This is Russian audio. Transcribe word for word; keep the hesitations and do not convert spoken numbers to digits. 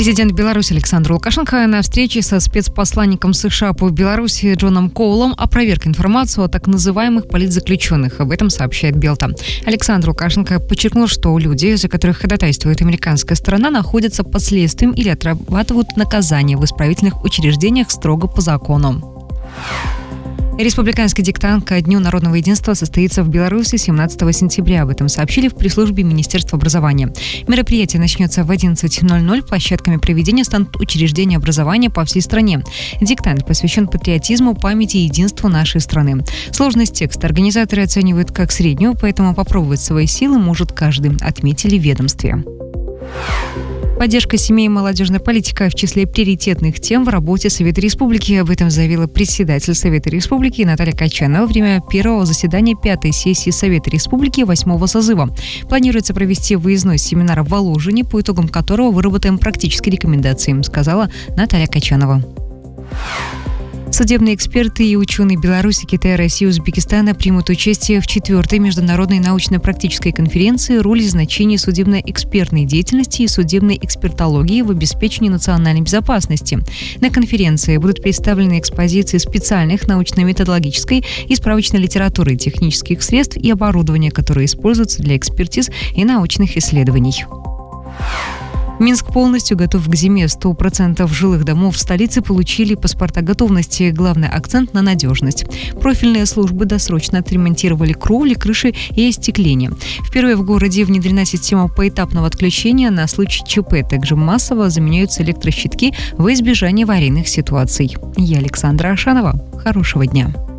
Президент Беларуси Александр Лукашенко на встрече со спецпосланником США по Беларуси Джоном Коулом опроверг информацию о так называемых политзаключенных. Об этом сообщает Белта. Александр Лукашенко подчеркнул, что люди, за которых ходатайствует американская сторона, находятся под следствием или отрабатывают наказание в исправительных учреждениях строго по закону. Республиканский диктант ко Дню народного единства состоится в Беларуси семнадцатого сентября. Об этом сообщили в пресс-службе Министерства образования. Мероприятие начнется в одиннадцать ноль ноль. Площадками проведения станут учреждения образования по всей стране. Диктант посвящен патриотизму, памяти и единству нашей страны. Сложность текста организаторы оценивают как среднюю, поэтому попробовать свои силы может каждый, отметили в ведомстве. Поддержка семей и молодежная политика в числе приоритетных тем в работе Совета Республики. Об этом заявила председатель Совета Республики Наталья Качанова во время первого заседания пятой сессии Совета Республики восьмого созыва. Планируется провести выездной семинар в Воложине, по итогам которого выработаем практические рекомендации, сказала Наталья Качанова. Судебные эксперты и ученые Беларуси, Китая, России и Узбекистана примут участие в четвертой международной научно-практической конференции «Роль и значение судебно-экспертной деятельности и судебной экспертологии в обеспечении национальной безопасности». На конференции будут представлены экспозиции специальных научно-методологической и справочной литературы, технических средств и оборудования, которые используются для экспертиз и научных исследований. Минск полностью готов к зиме. сто процентов жилых домов в столице получили паспорта готовности. Главный акцент на надежность. Профильные службы досрочно отремонтировали кровли, крыши и остекление. Впервые в городе внедрена система поэтапного отключения на случай ЧП. Также массово заменяются электрощитки во избежание аварийных ситуаций. Я Александра Ашанова. Хорошего дня.